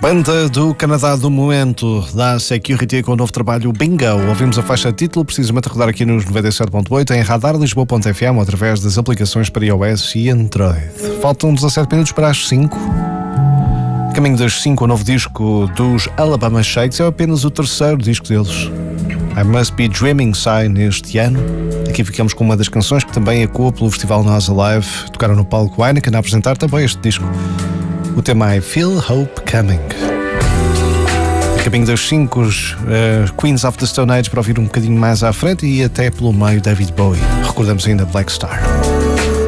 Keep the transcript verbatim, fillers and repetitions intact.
Banda do Canadá do momento, da Security, com o novo trabalho Bingo. Ouvimos a faixa título, precisamente a rodar aqui nos noventa e sete ponto oito, em radar lisboa ponto f m, através das aplicações para iOS e Android. Faltam dezassete minutos para as cinco. Caminho das cinco, o novo disco dos Alabama Shakes, é apenas o terceiro disco deles. I Must Be Dreaming sai neste ano. Aqui ficamos com uma das canções que também ecoou pelo Festival Nós Alive. Tocaram no palco Heineken a apresentar também este disco. O tema é Feel Hope Coming. A caminho das cinco, uh, Queens of the Stone Age, para ouvir um bocadinho mais à frente, e até pelo meio David Bowie. Recordamos ainda Black Star.